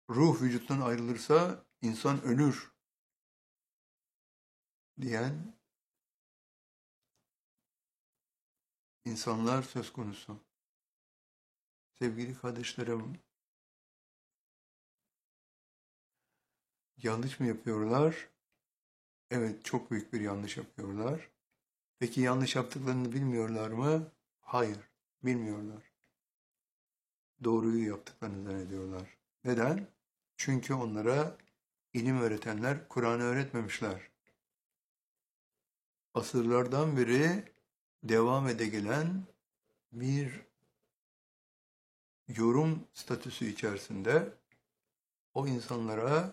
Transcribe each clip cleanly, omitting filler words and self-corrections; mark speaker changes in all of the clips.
Speaker 1: ruh vücuttan ayrılırsa insan ölür diyen insanlar söz konusu. Sevgili kardeşlerim, yanlış mı yapıyorlar? Evet, çok büyük bir yanlış yapıyorlar. Peki yanlış yaptıklarını bilmiyorlar mı? Hayır, bilmiyorlar. Doğruyu yaptıklarını zannediyorlar. Neden? Çünkü onlara ilim öğretenler Kur'an'ı öğretmemişler. Asırlardan beri devam ede gelen bir yorum statüsü içerisinde o insanlara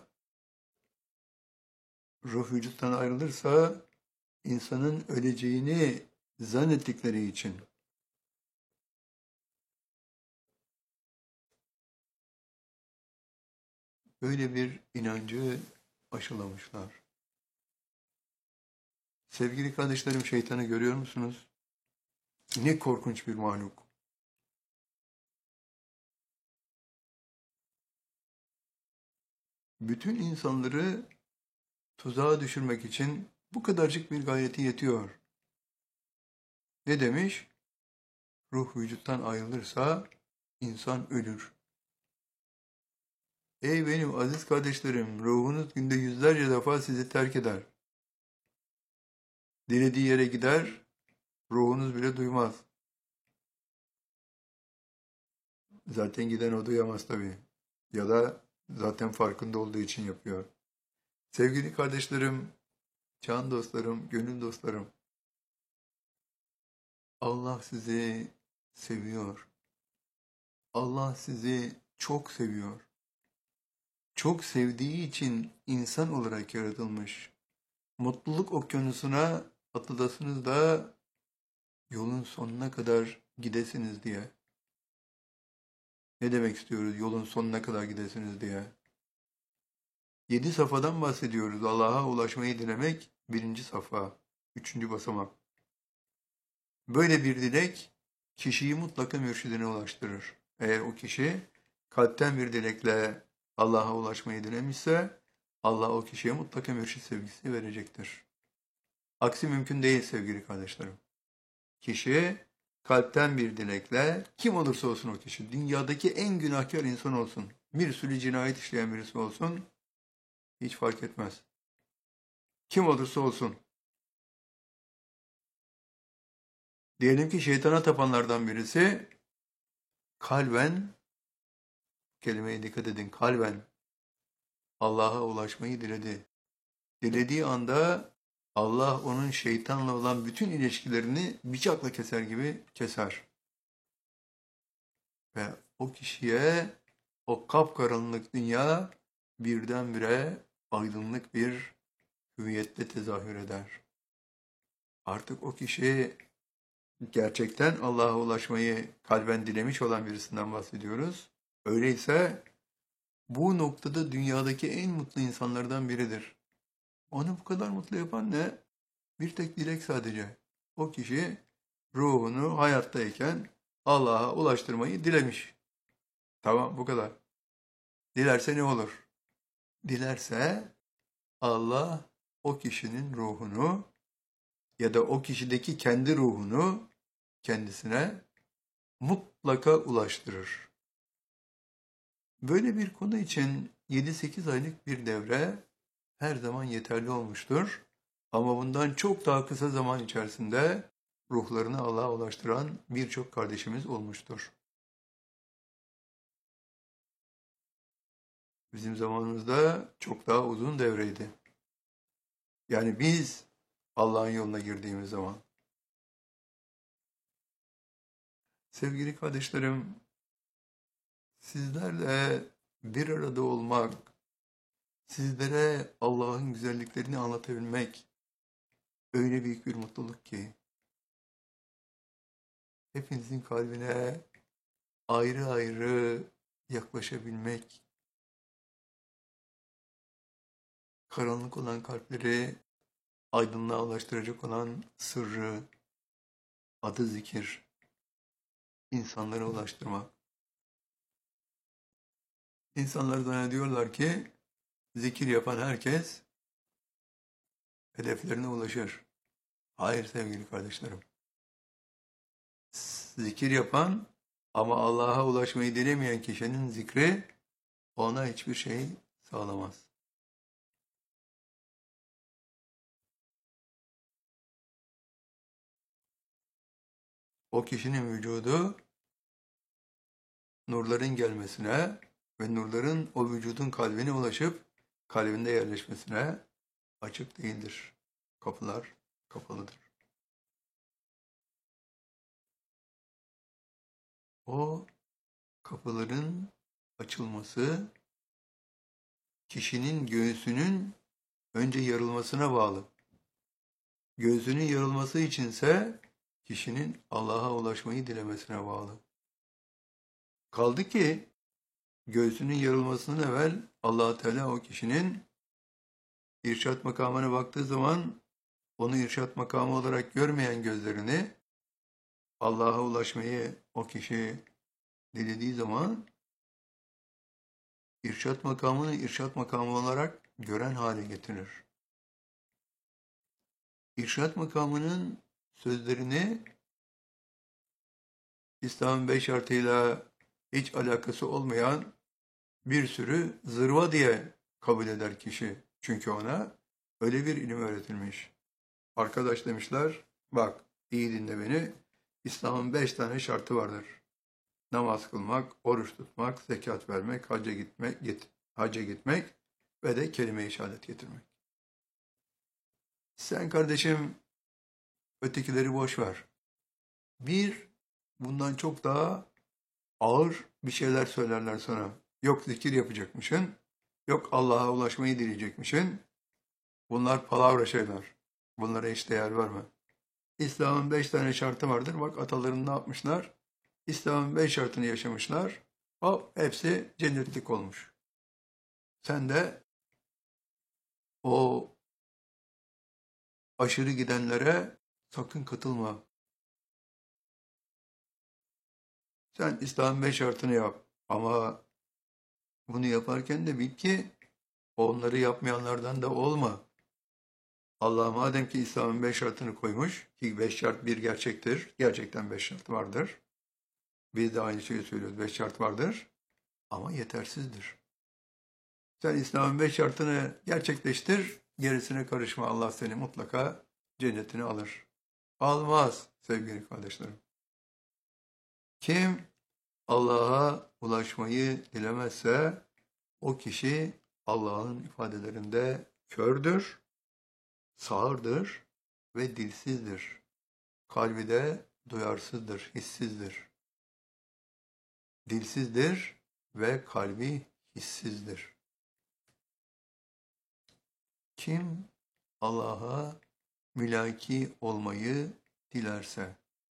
Speaker 1: ruh vücuttan ayrılırsa insanın öleceğini zannettikleri için böyle bir inancı aşılamışlar. Sevgili kardeşlerim, şeytanı görüyor musunuz? Ne korkunç bir mahluk. Bütün insanları tuzağa düşürmek için bu kadarcık bir gayreti yetiyor. Ne demiş? Ruh vücuttan ayrılırsa insan ölür. Ey benim aziz kardeşlerim, ruhunuz günde yüzlerce defa sizi terk eder. Dilediği yere gider, ruhunuz bile duymaz. Zaten giden o duyamaz tabii. Ya da zaten farkında olduğu için yapıyor. Sevgili kardeşlerim, can dostlarım, gönül dostlarım, Allah sizi seviyor. Allah sizi çok seviyor. Çok sevdiği için insan olarak yaratılmış. Mutluluk okyanusuna atılasınız da yolun sonuna kadar gidesiniz diye. Ne demek istiyoruz yolun sonuna kadar gidesiniz diye? 7 safhadan bahsediyoruz. Allah'a ulaşmayı dilemek birinci safha, üçüncü basamak. Böyle bir dilek kişiyi mutlaka mürşidine ulaştırır. Eğer o kişi kalpten bir dilekle Allah'a ulaşmayı dilemişse Allah o kişiye mutlaka mürşid sevgisi verecektir. Aksi mümkün değil sevgili kardeşlerim. Kişi kalpten bir dilekle kim olursa olsun o kişi, dünyadaki en günahkar insan olsun, bir sürü cinayet işleyen birisi olsun, hiç fark etmez. Kim olursa olsun. Diyelim ki şeytana tapanlardan birisi kalben, kelimeye dikkat edin, kalben Allah'a ulaşmayı diledi. Dilediği anda Allah onun şeytanla olan bütün ilişkilerini bıçakla keser gibi keser. Ve o kişiye o kapkaranlık dünya birdenbire aydınlık bir hüviyette tezahür eder. Artık o kişi gerçekten Allah'a ulaşmayı kalben dilemiş olan birisinden bahsediyoruz. Öyleyse bu noktada dünyadaki en mutlu insanlardan biridir. Onu bu kadar mutlu yapan ne? Bir tek dilek sadece. O kişi ruhunu hayattayken Allah'a ulaştırmayı dilemiş. Tamam, bu kadar. Dilerse ne olur? Dilerse Allah o kişinin ruhunu ya da o kişideki kendi ruhunu kendisine mutlaka ulaştırır. Böyle bir konu için 7-8 aylık bir devre her zaman yeterli olmuştur. Ama bundan çok daha kısa zaman içerisinde ruhlarını Allah'a ulaştıran birçok kardeşimiz olmuştur. Bizim zamanımızda çok daha uzun devreydi. Yani biz Allah'ın yoluna girdiğimiz zaman. Sevgili kardeşlerim, sizlerle bir arada olmak, sizlere Allah'ın güzelliklerini anlatabilmek öyle büyük bir mutluluk ki hepinizin kalbine ayrı ayrı yaklaşabilmek, karanlık olan kalpleri aydınlığa ulaştıracak olan sırrı, adı zikir, insanlara ulaştırmak. İnsanlar zannediyorlar ki zikir yapan herkes hedeflerine ulaşır. Hayır sevgili kardeşlerim. Zikir yapan ama Allah'a ulaşmayı dilemeyen kişinin zikri ona hiçbir şey sağlamaz. O kişinin vücudu nurların gelmesine ve nurların o vücudun kalbine ulaşıp kalbinde yerleşmesine açık değildir. Kapılar kapalıdır. O kapıların açılması kişinin göğsünün önce yarılmasına bağlı. Göğsünün yarılması içinse kişinin Allah'a ulaşmayı dilemesine bağlı. Kaldı ki göğsünün yarılmasından evvel Allah Teala o kişinin irşat makamına baktığı zaman onu irşat makamı olarak görmeyen gözlerini Allah'a ulaşmayı o kişi dilediği zaman irşat makamını irşat makamı olarak gören hale getirir. İrşat makamının sözlerini İslam'ın 5 şartıyla hiç alakası olmayan bir sürü zırva diye kabul eder kişi. Çünkü ona öyle bir ilim öğretilmiş. Arkadaş demişler, bak iyi dinle beni, İslam'ın 5 tane şartı vardır. Namaz kılmak, oruç tutmak, zekat vermek, hacca gitmek ve de kelime-i şehadet getirmek. Sen kardeşim ötekileri boş ver. Bir, bundan çok daha ağır bir şeyler söylerler sana. Yok zikir yapacakmışsın, yok Allah'a ulaşmayı dileyecekmişsin. Bunlar palavra şeyler. Bunlara hiç değer verme. İslam'ın 5 tane şartı vardır. Bak ataların ne yapmışlar? İslam'ın 5 şartını yaşamışlar. Hop hepsi cennetlik olmuş. Sen de o aşırı gidenlere sakın katılma. Sen İslam'ın 5 şartını yap. Ama bunu yaparken de bil ki onları yapmayanlardan da olma. Allah madem ki İslam'ın 5 şartını koymuş, ki 5 şart bir gerçektir, gerçekten 5 şart vardır. Biz de aynı şeyi söylüyoruz, 5 şart vardır ama yetersizdir. Sen İslam'ın 5 şartını gerçekleştir, gerisine karışma. Allah seni mutlaka cennetine alır. Almaz sevgili kardeşlerim. Kim Allah'a ulaşmayı dilemezse o kişi Allah'ın ifadelerinde kördür, sağırdır ve dilsizdir. Kalbi de duyarsızdır, hissizdir. Dilsizdir ve kalbi hissizdir. Kim Allah'a mülaki olmayı dilerse,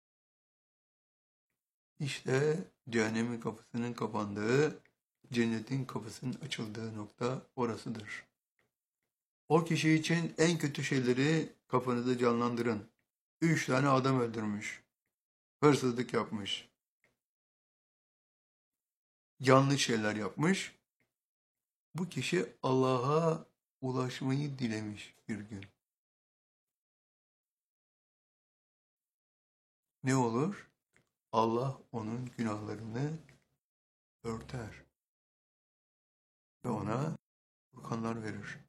Speaker 1: işte cehennemin kapısının kapandığı, cennetin kapısının açıldığı nokta orasıdır. O kişi için en kötü şeyleri kafanızda canlandırın. 3 tane adam öldürmüş, hırsızlık yapmış, yanlış şeyler yapmış. Bu kişi Allah'a ulaşmayı dilemiş bir gün. Ne olur? Allah onun günahlarını örter ve ona furkanlar verir.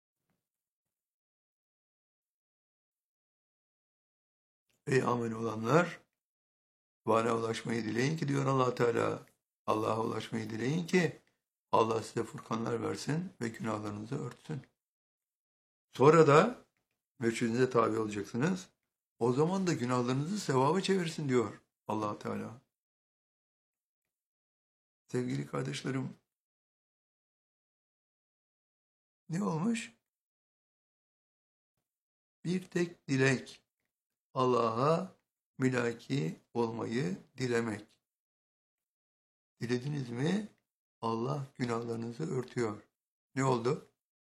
Speaker 1: Ey amel olanlar, bana ulaşmayı dileyin ki diyor Allah Teala. Allah'a ulaşmayı dileyin ki Allah size furkanlar versin ve günahlarınızı örtsün. Sonra da mürşidinize tabi olacaksınız. O zaman da günahlarınızı sevaba çevirsin diyor Allah Teala. Sevgili kardeşlerim, ne olmuş? Bir tek dilek, Allah'a mülaki olmayı dilemek. Dilediniz mi? Allah günahlarınızı örtüyor. Ne oldu?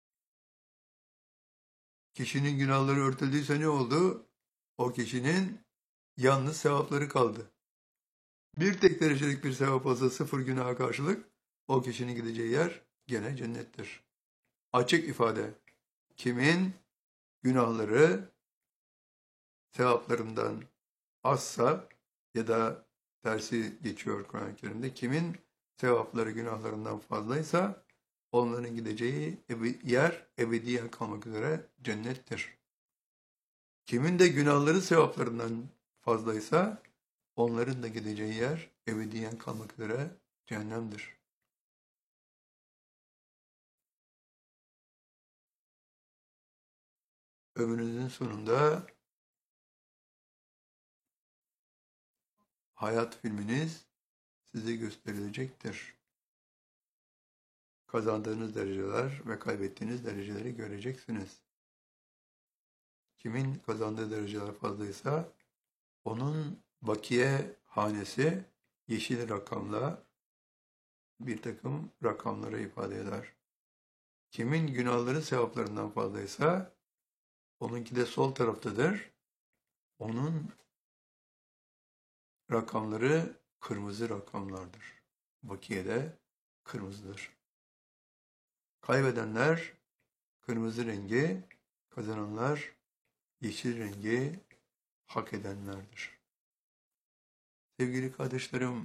Speaker 1: Kişinin günahları örtüldüyse ne oldu? O kişinin yalnız sevapları kaldı. Bir tek derecelik bir sevap olsa 0 günaha karşılık, o kişinin gideceği yer gene cennettir. Açık ifade. Kimin günahları sevaplarından azsa ya da tersi geçiyor Kur'an-ı Kerim'de. Kimin sevapları günahlarından fazlaysa onların gideceği yer ebediyen kalmak üzere cennettir. Kimin de günahları sevaplarından fazlaysa onların da gideceği yer ebediyen kalmak üzere cehennemdir. Ömrünüzün sonunda hayat filminiz size gösterilecektir. Kazandığınız dereceler ve kaybettiğiniz dereceleri göreceksiniz. Kimin kazandığı dereceler fazlaysa onun bakiye hanesi yeşil rakamla bir takım rakamları ifade eder. Kimin günahları sevaplarından fazlaysa onunki de sol taraftadır. Onun rakamları kırmızı rakamlardır. Bakiye de kırmızıdır. Kaybedenler kırmızı rengi, kazananlar yeşil rengi hak edenlerdir. Sevgili kardeşlerim,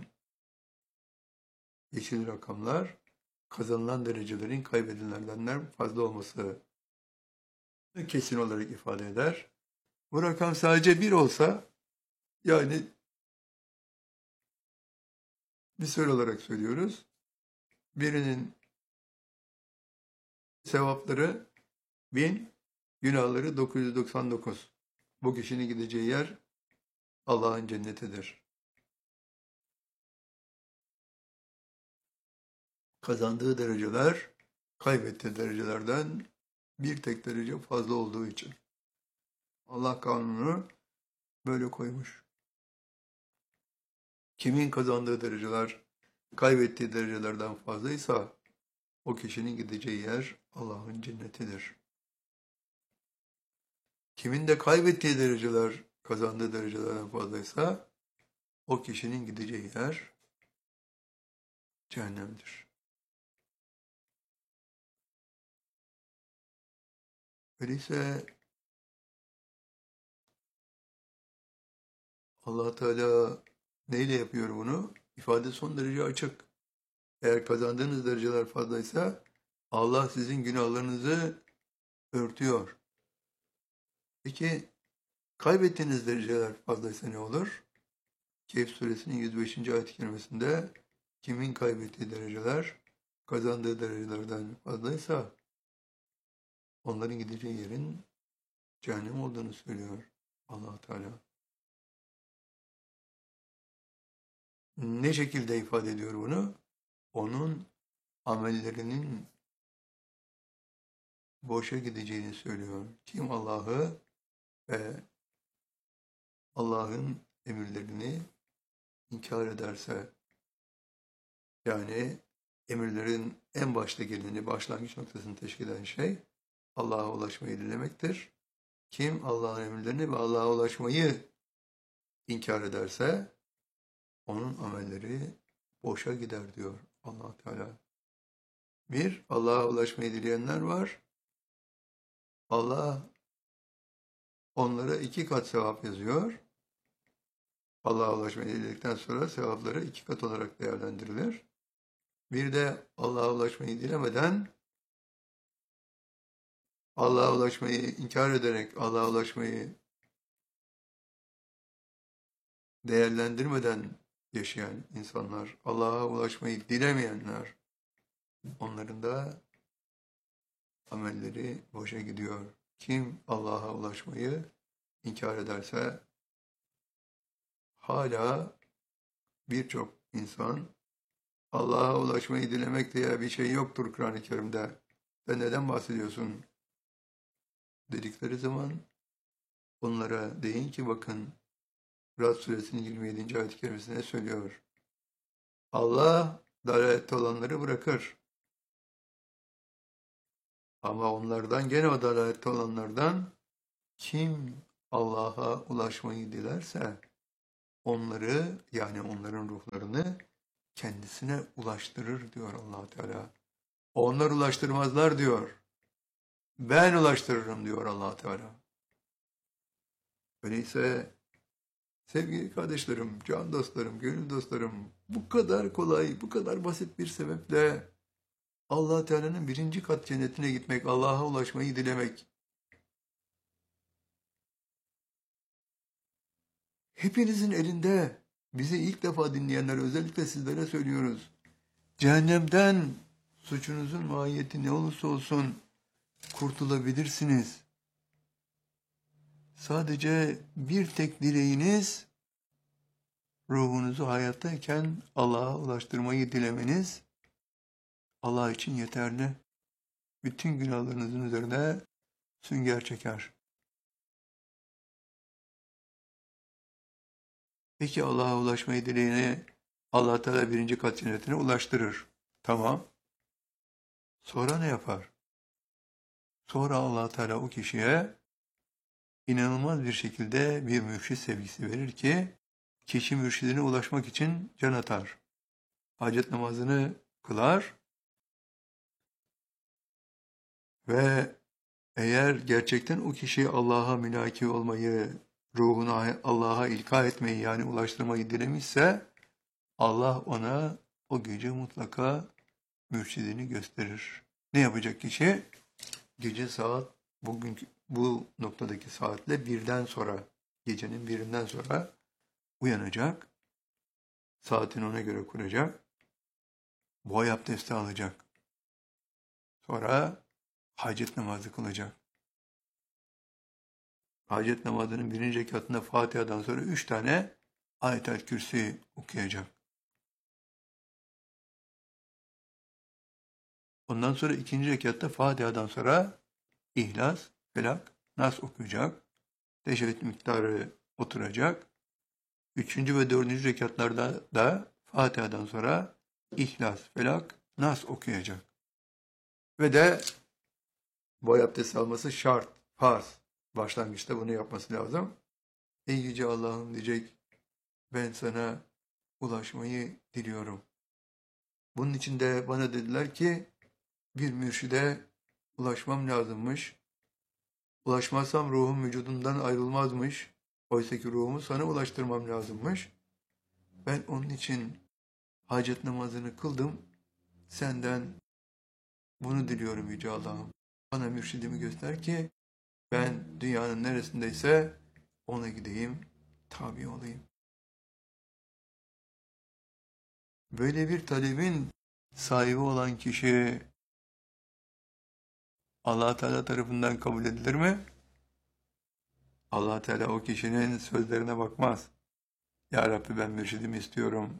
Speaker 1: yeşil rakamlar kazanılan derecelerin kaybedilenlerden fazla olması kesin olarak ifade eder. Bu rakam sadece 1 olsa, yani misal olarak söylüyoruz, birinin sevapları 1000, günahları 999. Bu kişinin gideceği yer Allah'ın cennetidir. Kazandığı dereceler kaybettiği derecelerden bir tek derece fazla olduğu için. Allah kanunu böyle koymuş. Kimin kazandığı dereceler kaybettiği derecelerden fazlaysa o kişinin gideceği yer Allah'ın cennetidir. Kimin de kaybettiği dereceler kazandığı derecelerden fazlaysa o kişinin gideceği yer cehennemdir. Öyleyse Allah Teala neyle yapıyor bunu? İfade son derece açık. Eğer kazandığınız dereceler fazlaysa Allah sizin günahlarınızı örtüyor. Peki kaybettiğiniz dereceler fazlaysa ne olur? Kehf suresinin 105. ayet-i kerimesinde kimin kaybettiği dereceler kazandığı derecelerden fazlaysa onların gideceği yerin cehennem olduğunu söylüyor Allah Teala. Ne şekilde ifade ediyor bunu? Onun amellerinin boşa gideceğini söylüyor. Kim Allah'ı ve Allah'ın emirlerini inkar ederse, yani emirlerin en başta geleni, başlangıç noktasını teşkil eden şey Allah'a ulaşmayı dilemektir. Kim Allah'ın emirlerini ve Allah'a ulaşmayı inkar ederse onun amelleri boşa gider diyor Allah Teala. Bir, Allah'a ulaşmayı dileyenler var. Allah onlara 2 kat sevap yazıyor. Allah'a ulaşmayı diledikten sonra sevapları 2 kat olarak değerlendirilir. Bir de Allah'a ulaşmayı dilemeden Allah'a ulaşmayı inkar ederek Allah'a ulaşmayı değerlendirmeden yaşayan insanlar, Allah'a ulaşmayı dilemeyenler, onların da amelleri boşa gidiyor. Kim Allah'a ulaşmayı inkar ederse hala birçok insan Allah'a ulaşmayı dilemek diye bir şey yoktur Kur'an-ı Kerim'de. Sen neden bahsediyorsun? Dedikleri zaman onlara deyin ki bakın Rad suresinin 27. ayet-i kerimesine söylüyor. Allah dalalette olanları bırakır. Ama onlardan gene o dalalette olanlardan kim Allah'a ulaşmayı dilerse onları, yani onların ruhlarını kendisine ulaştırır diyor Allah Teala. Onlar ulaştırmazlar diyor. Ben ulaştırırım diyor Allah Teala. Öyleyse sevgili kardeşlerim, can dostlarım, gönül dostlarım, bu kadar kolay, bu kadar basit bir sebeple Allah Teala'nın birinci kat cennetine gitmek, Allah'a ulaşmayı dilemek. Hepinizin elinde. Bizi ilk defa dinleyenler, özellikle sizlere söylüyoruz. Cehennemden suçunuzun mahiyeti ne olursa olsun kurtulabilirsiniz. Sadece bir tek dileğiniz, ruhunuzu hayattayken Allah'a ulaştırmayı dilemeniz Allah için yeterli. Bütün günahlarınızın üzerine sünger çeker. Peki Allah'a ulaşmayı dileyene Allah Teala birinci kat cennetine ulaştırır. Tamam. Sonra ne yapar? Sonra Allah Teala o kişiye inanılmaz bir şekilde bir mürşid sevgisi verir ki kişi mürşidine ulaşmak için can atar. Hacet namazını kılar ve eğer gerçekten o kişi Allah'a münaki olmayı, ruhunu Allah'a ilka etmeyi yani ulaştırmayı dilemişse Allah ona o gece mutlaka mürşidini gösterir. Ne yapacak kişi? Gece saat bugünkü bu noktadaki saatle birden sonra, gecenin birinden sonra uyanacak. Saatini ona göre kuracak. Boy abdesti alacak. Sonra hacet namazı kılacak. Hacet namazının birinci rekatında Fatiha'dan sonra 3 tane Ayet-el Kürsi okuyacak. Ondan sonra ikinci rekatta Fatiha'dan sonra İhlas, Felak, Nas okuyacak. Teşehhüd miktarı oturacak. Üçüncü ve dördüncü rekatlarda da Fatiha'dan sonra İhlas, Felak, Nas okuyacak. Ve de boy abdesti alması şart, farz. Başlangıçta bunu yapması lazım. Ey Yüce Allah'ım diyecek, ben sana ulaşmayı diliyorum. Bunun için de bana dediler ki bir mürşide ulaşmam lazımmış. Ulaşmazsam ruhum vücudumdan ayrılmazmış. Oysa ki ruhumu sana ulaştırmam lazımmış. Ben onun için hacet namazını kıldım. Senden bunu diliyorum Yüce Allah'ım. Bana mürşidimi göster ki ben dünyanın neresindeyse ona gideyim, tabi olayım. Böyle bir talebin sahibi olan kişi Allah Teala tarafından kabul edilir mi? Allah Teala o kişinin sözlerine bakmaz. Ya Rabbi ben mürşidimi istiyorum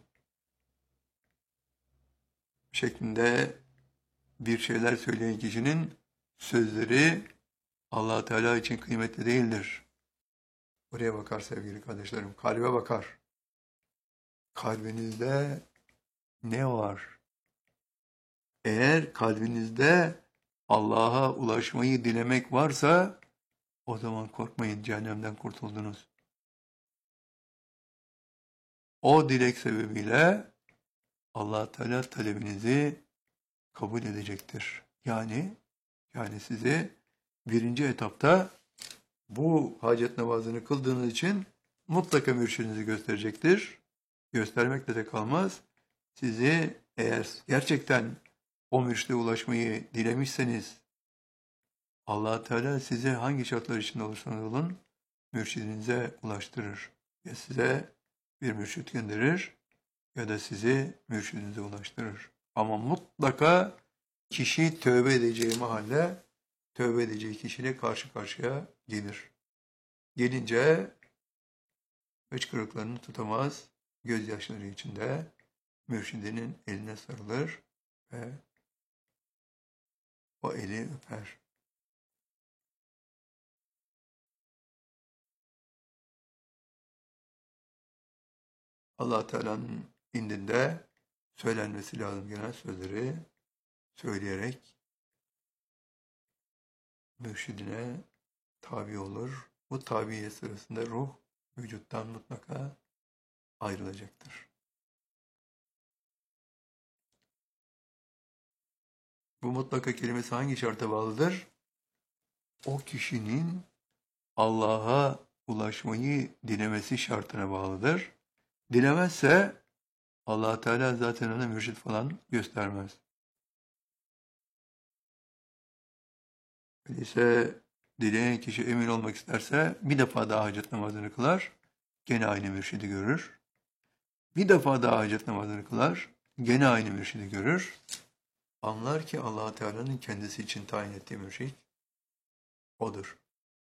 Speaker 1: şeklinde bir şeyler söyleyen kişinin sözleri Allah Teala için kıymetli değildir. Buraya bakar sevgili kardeşlerim, kalbe bakar. Kalbinizde ne var? Eğer kalbinizde Allah'a ulaşmayı dilemek varsa o zaman korkmayın, cehennemden kurtuldunuz. O dilek sebebiyle Allah Teala talebinizi kabul edecektir. Yani sizi birinci etapta bu hacet namazını kıldığınız için mutlaka mürşidinizi gösterecektir. Göstermekle de kalmaz. Sizi eğer gerçekten o mürşide ulaşmayı dilemişseniz Allah Teala size hangi şartlar içinde olursanız olun mürşidinize ulaştırır. Ya size bir mürşit gönderir ya da sizi mürşidinize ulaştırır. Ama mutlaka kişi tövbe edeceği mahalle tövbe edeceği kişiyle karşı karşıya gelir. Gelince hıçkırıklarını tutamaz, gözyaşları içinde mürşidinin eline sarılır ve o eli öper. Allah Teala'nın indinde söylenmesi lazım gelen sözleri söyleyerek mürşidine tabi olur. Bu tabiye sırasında ruh vücuttan mutlaka ayrılacaktır. Bu mutlaka kelimesi hangi şarta bağlıdır? O kişinin Allah'a ulaşmayı dilemesi şartına bağlıdır. Dilemezse Allah Teala zaten ona mürşit falan göstermez. Öyleyse dileyen kişi emin olmak isterse bir defa daha hacet namazını kılar, gene aynı mürşidi görür. Bir defa daha hacet namazını kılar, gene aynı mürşidi görür. Anlar ki Allah Teala'nın kendisi için tayin ettiği mürşit odur.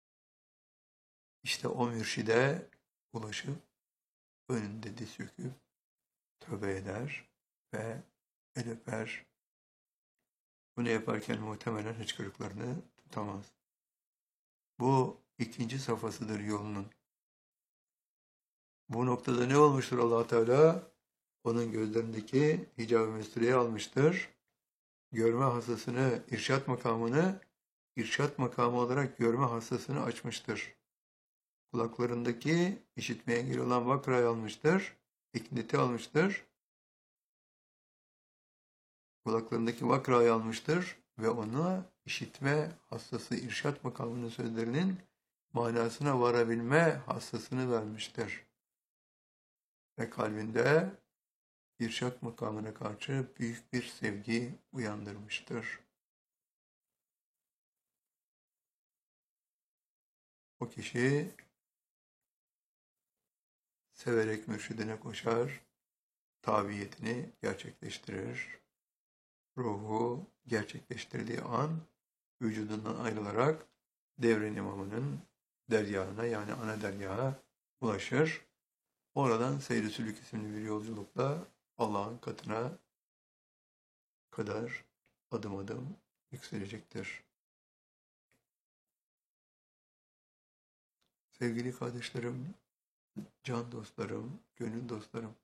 Speaker 1: İşte o mürşide ulaşıp önünde diz çöküp tövbe eder ve el öper. Bunu yaparken muhtemelen hıçkırıklarını tutamaz. Bu ikinci safhasıdır yolunun. Bu noktada ne olmuştur Allah Teala? Onun gözlerindeki hicab-ı mestureye almıştır. Görme hassasını, irşat makamı olarak görme hassasını açmıştır. Kulaklarındaki işitmeye engel olan vakrayı almıştır. İkneti almıştır. Kulaklarındaki vakrayı almıştır ve ona işitme hassası irşat makamının sözlerinin manasına varabilme hassasını vermiştir. Ve kalbinde irşat makamına karşı büyük bir sevgi uyandırmıştır. O kişi severek mürşidine koşar, tabiyetini gerçekleştirir. Ruhu gerçekleştirdiği an vücudundan ayrılarak devrin imamının deryağına yani ana deryaha ulaşır. Oradan Seyr-i Sülük isimli bir yolculukla Allah'ın katına kadar adım adım yükselecektir. Sevgili kardeşlerim, can dostlarım, gönül dostlarım,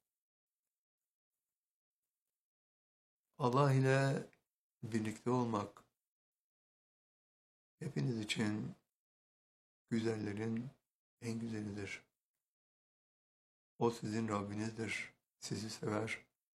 Speaker 1: Allah ile birlikte olmak hepiniz için güzellerin en güzelidir. O sizin Rabbinizdir, sizi sever.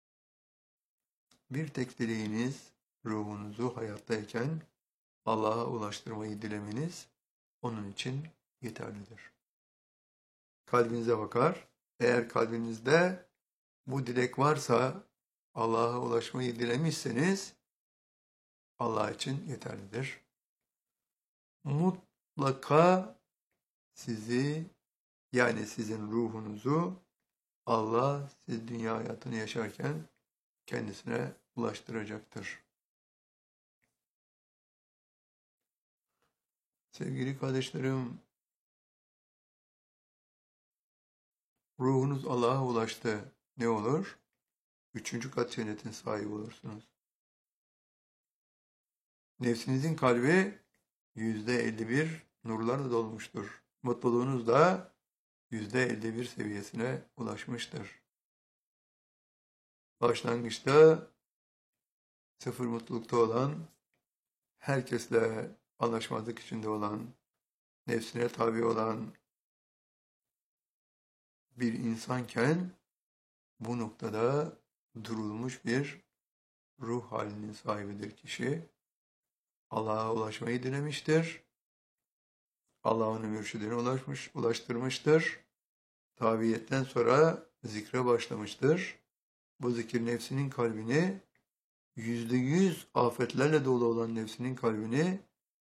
Speaker 1: Bir tek dileğiniz ruhunuzu hayattayken Allah'a ulaştırmayı dilemeniz onun için yeterlidir. Kalbinize bakar. Eğer kalbinizde bu dilek varsa Allah'a ulaşmayı dilemişseniz Allah için yeterlidir. Mutlaka sizi yani sizin ruhunuzu Allah siz dünya hayatını yaşarken kendisine ulaştıracaktır. Sevgili kardeşlerim, ruhunuz Allah'a ulaştı. Ne olur? Üçüncü kat cennetin sahibi olursunuz. Nefsinizin kalbi %51 nurlarla dolmuştur. Mutluluğunuz da %51 seviyesine ulaşmıştır. Başlangıçta sıfır mutlulukta olan, herkesle anlaşmazlık içinde olan, nefsine tabi olan bir insanken bu noktada durulmuş bir ruh halinin sahibidir kişi. Allah'a ulaşmayı dilemiştir. Allah onu mürşidine ulaştırmıştır. Tabiyetten sonra zikre başlamıştır. Bu zikir nefsinin kalbini %100 afetlerle dolu olan nefsinin kalbini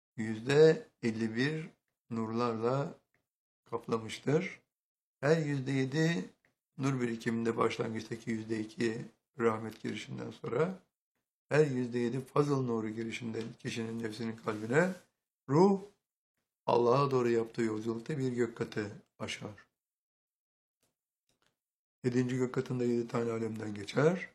Speaker 1: %51 nurlarla kaplamıştır. Her %7 nur birikiminde başlangıçtaki %2 rahmet girişinden sonra her %7 fazıl nuru girişinde kişinin nefsinin kalbine ruh Allah'a doğru yaptığı yolculukta bir gök katı aşar. 7. gök katında 7 tane alemden geçer.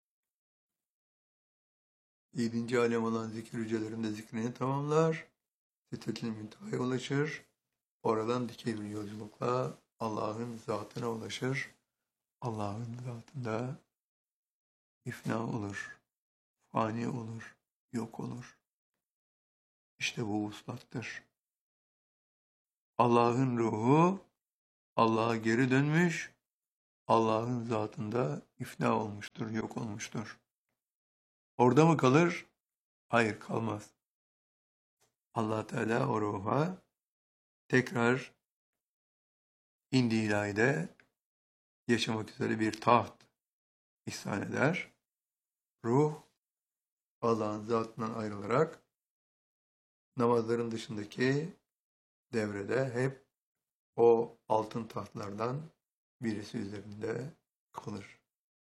Speaker 1: 7. alem olan zikir hücrelerinde zikrini tamamlar. Sidretil müntehaya ulaşır. Oradan dikey bir yolculukla Allah'ın zatına ulaşır. Allah'ın zatında ifna olur, fani olur, yok olur. İşte bu vuslattır. Allah'ın ruhu Allah'a geri dönmüş, Allah'ın zatında ifna olmuştur, yok olmuştur. Orada mı kalır? Hayır, kalmaz. Allah Teala o ruha tekrar indi ilahide yaşamak üzere bir taht ihsan eder. Ruh Allah'ın zatından ayrılarak namazların dışındaki devrede hep o altın tahtlardan birisi üzerinde kalır.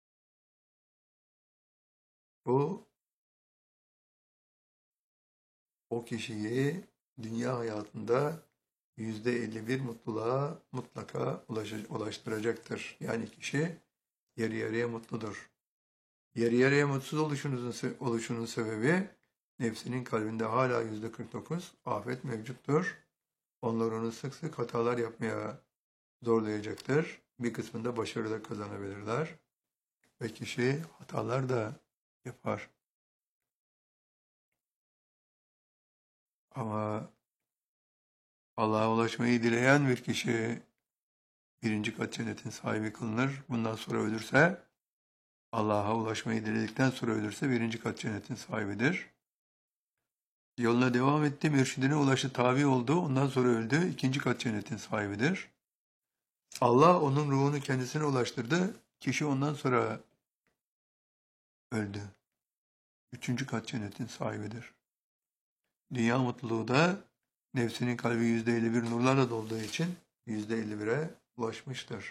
Speaker 1: Bu o kişiyi dünya hayatında %51 mutluluğa mutlaka ulaştıracaktır. Yani kişi yarı yarıya mutludur. Yarı yarıya mutsuz oluşunun sebebi nefsinin kalbinde hala %49 afet mevcuttur. Onlar onu sık sık hatalar yapmaya zorlayacaktır. Bir kısmında başarı da kazanabilirler. Ve kişi hatalar da yapar. Ama Allah'a ulaşmayı dileyen bir kişi birinci kat cennetin sahibi kılınır. Bundan sonra ölürse, Allah'a ulaşmayı diledikten sonra ölürse birinci kat cennetin sahibidir. Yoluna devam etti, mürşidine ulaştı, tabi oldu. Ondan sonra öldü, ikinci kat cennetin sahibidir. Allah onun ruhunu kendisine ulaştırdı. Kişi ondan sonra öldü. Üçüncü kat cennetin sahibidir. Dünya mutluluğu da nefsinin kalbi %51 nurlarla dolduğu için %51'e ulaşmıştır.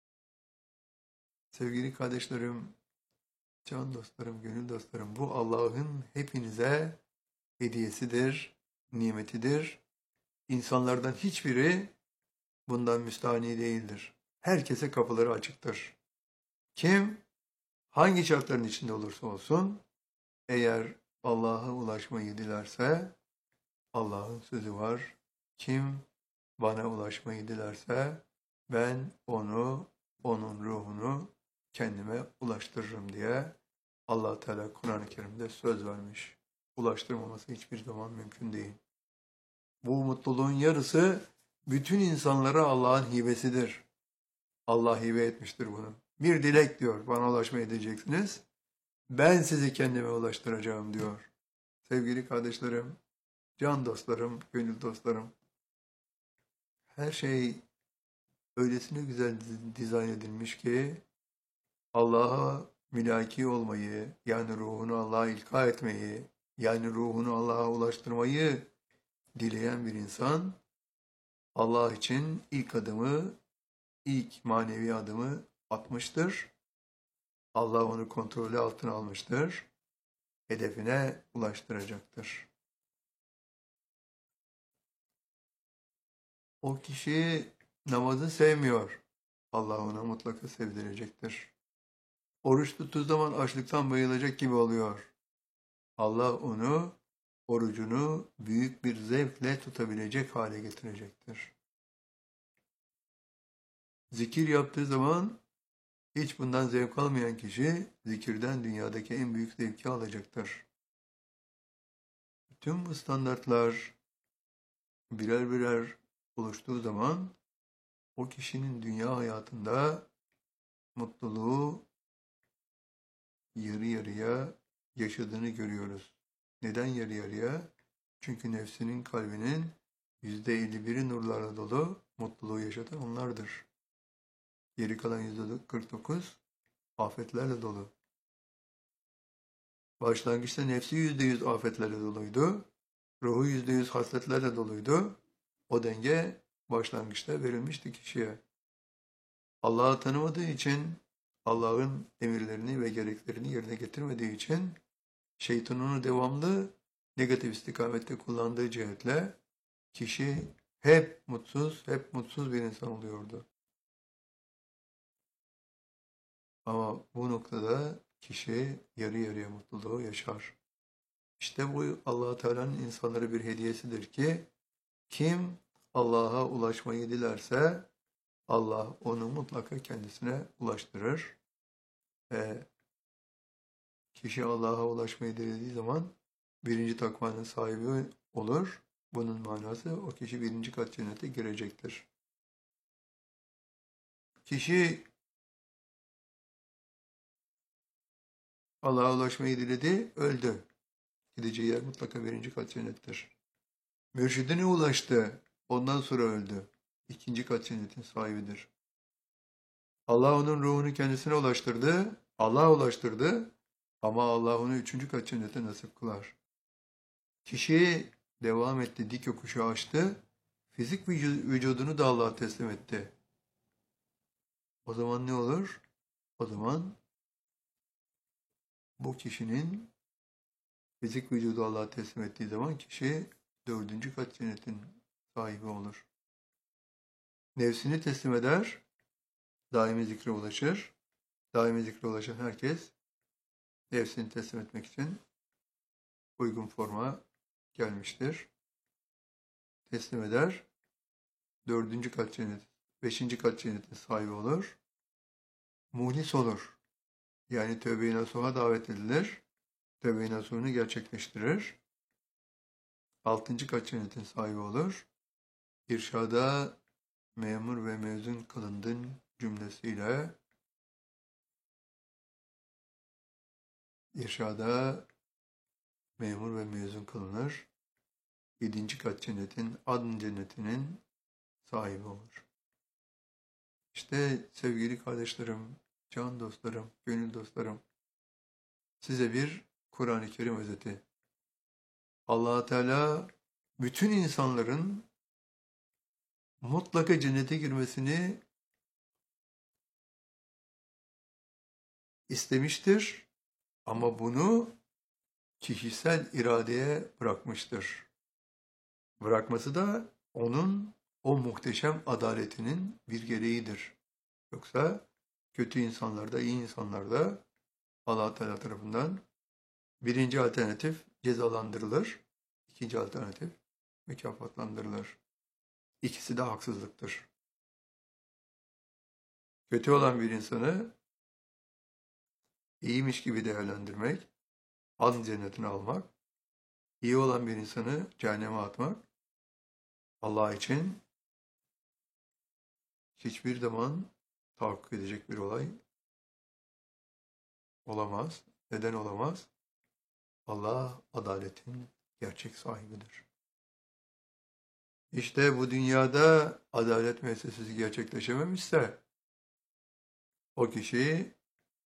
Speaker 1: Sevgili kardeşlerim, can dostlarım, gönül dostlarım, bu Allah'ın hepinize hediyesidir, nimetidir. İnsanlardan hiçbiri bundan müstahni değildir. Herkese kapıları açıktır. Kim, hangi şartların içinde olursa olsun, eğer Allah'a ulaşmayı dilerse, Allah'ın sözü var. Kim bana ulaşmayı dilerse, ben onu, onun ruhunu kendime ulaştırırım diye Allah Teala Kur'an-ı Kerim'de söz vermiş. Ulaştırmaması hiçbir zaman mümkün değil. Bu mutluluğun yarısı bütün insanlara Allah'ın hibesidir. Allah hibe etmiştir bunu. Bir dilek diyor, bana ulaşmayı edeceksiniz. Ben sizi kendime ulaştıracağım diyor. Sevgili kardeşlerim, can dostlarım, gönül dostlarım, her şey öylesine güzel dizayn edilmiş ki Allah'a mülaki olmayı, yani ruhunu Allah'a ilka etmeyi, yani ruhunu Allah'a ulaştırmayı dileyen bir insan, Allah için ilk adımı, ilk manevi adımı atmıştır. Allah onu kontrolü altına almıştır. Hedefine ulaştıracaktır. O kişi namazı sevmiyor. Allah ona mutlaka sevdirecektir. Oruç tuttuğu zaman açlıktan bayılacak gibi oluyor. Allah onu, orucunu büyük bir zevkle tutabilecek hale getirecektir. Zikir yaptığı zaman hiç bundan zevk almayan kişi zikirden dünyadaki en büyük zevki alacaktır. Tüm bu standartlar birer birer oluştuğu zaman o kişinin dünya hayatında mutluluğu yarı yarıya yaşadığını görüyoruz. Neden yarı yarıya? Çünkü nefsinin kalbinin %51'i nurlarla dolu, mutluluğu yaşatan onlardır. Geri kalan %49 afetlerle dolu. Başlangıçta nefsi %100 afetlerle doluydu. Ruhu %100 hasletlerle doluydu. O denge başlangıçta verilmişti kişiye. Allah'ı tanımadığı için, Allah'ın emirlerini ve gereklerini yerine getirmediği için şeytan onu devamlı negatif istikamette kullandığı cihetle kişi hep mutsuz bir insan oluyordu. Ama bu noktada kişi yarı yarıya mutluluğu yaşar. İşte bu Allah Teala'nın insanlara bir hediyesidir ki kim Allah'a ulaşmayı dilerse Allah onu mutlaka kendisine ulaştırır. Ve kişi Allah'a ulaşmayı dilediği zaman birinci takvanın sahibi olur. Bunun manası o kişi birinci kat cennete girecektir. Kişi Allah'a ulaşmayı diledi, öldü. Gideceği yer mutlaka birinci kat cennettir. Mürşidine ulaştı. Ondan sonra öldü. İkinci kat cennetin sahibidir. Allah onun ruhunu kendisine ulaştırdı. Allah'a ulaştırdı. Ama Allah onu üçüncü kat cennete nasip kılar. Kişi devam etti, dik yokuşu aştı. Fizik vücudunu da Allah'a teslim etti. O zaman ne olur? O zaman bu kişinin fizik vücudu Allah'a teslim ettiği zaman kişi dördüncü kat cennetin sahibi olur. Nefsini teslim eder, daimi zikre ulaşır. Daimi zikre ulaşan herkes nefsini teslim etmek için uygun forma gelmiştir. Teslim eder, dördüncü kat cennet, beşinci kat cennetin sahibi olur. Muhlis olur. Yani tövbe-i nasuha davet edilir. Tövbe-i nasuhunu gerçekleştirir. Altıncı kat cennetin sahibi olur. İrşada memur ve mezun kılındın cümlesiyle irşada memur ve mezun kılınır. Yedinci kat cennetin, adn cennetinin sahibi olur. İşte sevgili kardeşlerim, can dostlarım, gönül dostlarım, size bir Kur'an-ı Kerim özeti. Allah Teala bütün insanların mutlaka cennete girmesini istemiştir ama bunu kişisel iradeye bırakmıştır. Bırakması da onun o muhteşem adaletinin bir gereğidir. Yoksa kötü insanlarda, iyi insanlarda Allah Teala tarafından birinci alternatif cezalandırılır, ikinci alternatif mükafatlandırılır. İkisi de haksızlıktır. Kötü olan bir insanı iyiymiş gibi değerlendirmek, adn cennetine almak, iyi olan bir insanı cehenneme atmak, Allah için hiçbir zaman tahakkuk edecek bir olay olamaz. Neden olamaz? Allah adaletin gerçek sahibidir. İşte bu dünyada adalet müessesesi gerçekleşememişse o kişi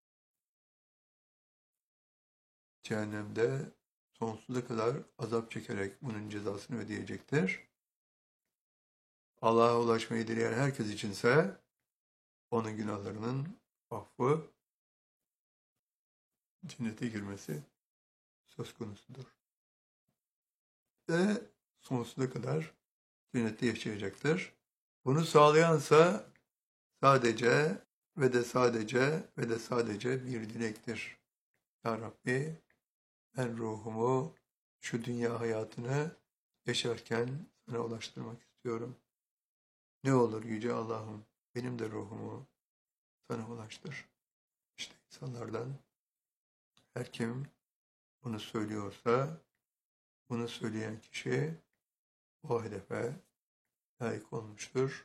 Speaker 1: cehennemde sonsuza kadar azap çekerek bunun cezasını ödeyecektir. Allah'a ulaşmayı dileyen herkes içinse onun günahlarının affı, cennete girmesi söz konusudur. Ve sonsuza kadar cennette yaşayacaktır. Bunu sağlayansa sadece ve de sadece bir dilektir. Ya Rabbi, ben ruhumu şu dünya hayatını yaşarken sana ulaştırmak istiyorum. Ne olur Yüce Allah'ım, benim de ruhumu sana ulaştır. İşte insanlardan her kim bunu söylüyorsa, bunu söyleyen kişi o hedefe layık olmuştur.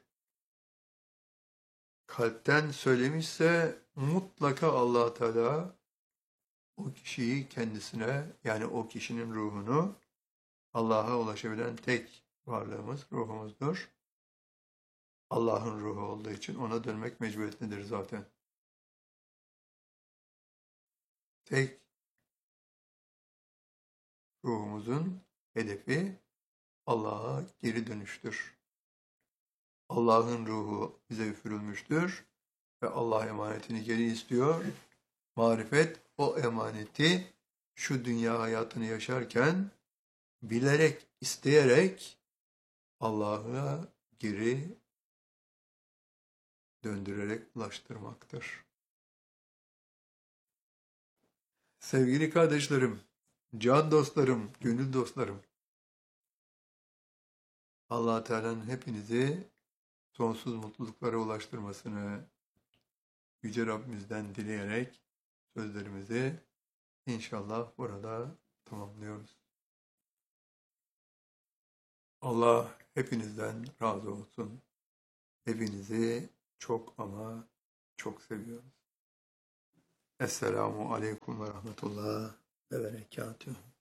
Speaker 1: Kalpten söylemişse mutlaka Allah Teala o kişiyi kendisine, yani o kişinin ruhunu Allah'a ulaşabilen tek varlığımız ruhumuzdur. Allah'ın ruhu olduğu için ona dönmek mecburiyetindedir zaten. Tek ruhumuzun hedefi Allah'a geri dönüştür. Allah'ın ruhu bize üfürülmüştür ve Allah emanetini geri istiyor. Marifet o emaneti şu dünya hayatını yaşarken bilerek, isteyerek Allah'a geri döndürerek ulaştırmaktır. Sevgili kardeşlerim, can dostlarım, gönül dostlarım, Allah Teala'nın hepinizi sonsuz mutluluklara ulaştırmasını Yüce Rabbimizden dileyerek sözlerimizi inşallah burada tamamlıyoruz. Allah hepinizden razı olsun. Hepinizi çok ama çok seviyoruz. Esselamu Aleyküm ve Rahmetullah ve Berekatuhu.